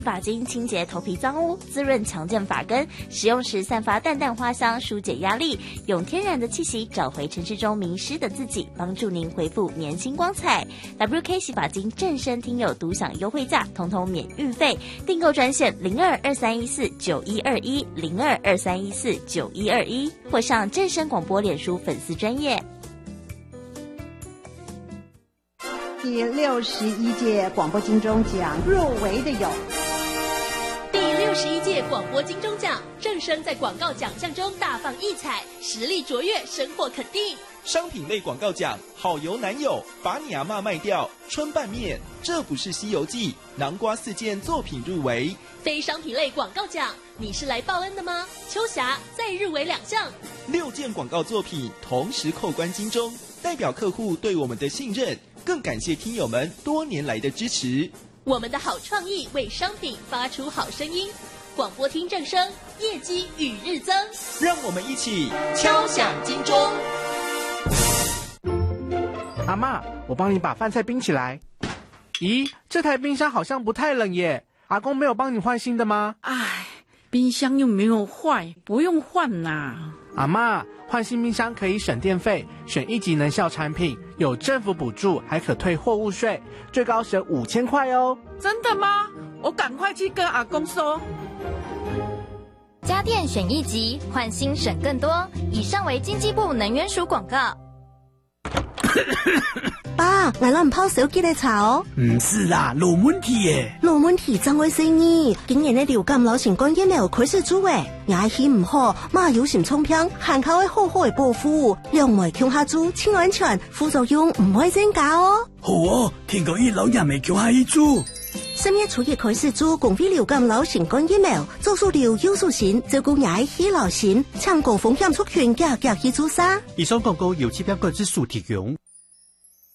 发精清洁头皮脏污，滋润强健发根，使用时散发淡淡花香，疏解压力，用天然的气息找回城市中迷失的自己，帮助您恢复年轻光彩。WK 洗发精正身听友独享优惠价，统统免运费，订购专线02231491210223149121，或上正声广播脸书粉丝专页。 第61届广播金钟奖入围的有第61届广播金钟奖，正声在广告奖项中大放异彩，实力卓越，深获肯定。 商品类广告奖，好油男友，把你阿嬷卖掉，春拌面，这不是西游记，南瓜4件作品入围。 非商品类广告奖，你是来报恩的吗？秋霞再入围2项 ，6件广告作品同时扣关金钟，代表客户对我们的信任，更感谢听友们多年来的支持。 我们的好创意为商品发出好声音，广播听正声，业绩与日增。 让我们一起敲响金钟。 阿嬷，我帮你把饭菜冰起来。咦，这台冰箱好像不太冷耶，阿公没有帮你换新的吗？ 唉，冰箱又没有坏，不用换啦。 阿嬷，换新冰箱可以省电费，选1级能效产品，有政府补助，还可退货物税，最高省5000块哦。 真的吗？我赶快去跟阿公说。 家电选1级，换新省更多。以上为经济部能源署广告。 爸，我攞唔泡手機嚟查哦。 唔是啦，老問題耶。 老問題怎會是呢？今年的流感流行感染了開始做誒，牙氣唔好，媽有心沖병，限靠喺好好嘅保護，兩枚強下做，超安全，副作用唔會增加哦。 好哦，聽講老人未強下去做。 3月初一開始做公費流感流行感染苗，做數療優數線，照顧牙氣流行，搶高風險族群嘅去做啥？ 以上廣告由7.9之數提供。